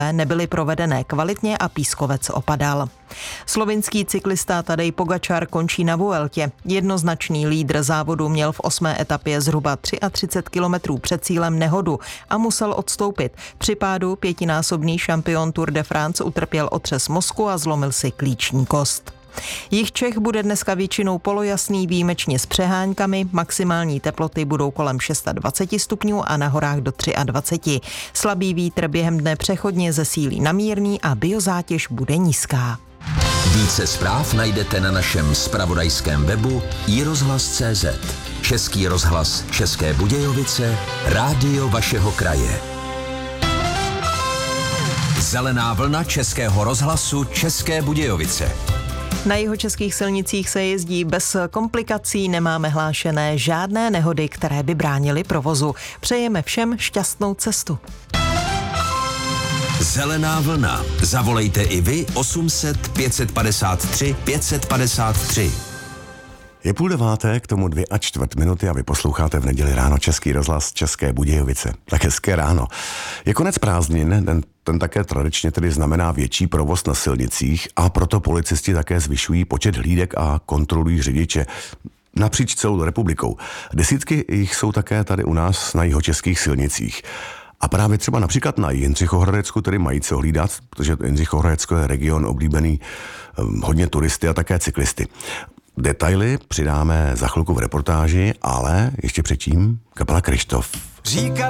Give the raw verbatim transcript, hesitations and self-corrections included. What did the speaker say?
nebyly provedené kvalitně a pískovec opadal. Slovinský cyklista Tadej Pogačar končí na Vueltě. Jednoznačný lídr závodu měl v osmé etapě zhruba třicet tři kilometrů před cílem nehodu a musel odstoupit. Při pádu pětinásobný šampion Tour de France utrpěl otřes mozku a zlomil si klíční kost. Jih Čech bude dneska většinou polojasný, výjimečně s přeháňkami, maximální teploty budou kolem dvacet šest stupňů a na horách do dvacet tři. Slabý vítr během dne přechodně zesílí na mírný a biozátěž bude nízká. Více zpráv najdete na našem zpravodajském webu i rozhlas tečka cé zet. Český rozhlas České Budějovice, rádio vašeho kraje. Zelená vlna Českého rozhlasu České Budějovice. Na jihočeských silnicích se jezdí bez komplikací, nemáme hlášené žádné nehody, které by bránily provozu. Přejeme všem šťastnou cestu. Zelená vlna. Zavolejte i vy osm set pět padesát tři pět padesát tři. Je půl deváté, k tomu dvě a čtvrt minuty a vy posloucháte v neděli ráno Český rozhlas České Budějovice. Tak hezké ráno. Je konec prázdnin, ten, ten také tradičně tedy znamená větší provoz na silnicích a proto policisti také zvyšují počet hlídek a kontrolují řidiče napříč celou republikou. Desítky jich jsou také tady u nás na jihočeských silnicích. A právě třeba například na Jindřichohradecku tedy mají co hlídat, protože Jindřichohradecko je region oblíbený um, hodně turisty a také cyklisty. Detaily přidáme za chvilku v reportáži, ale ještě předtím kapela Kryštof. Říkal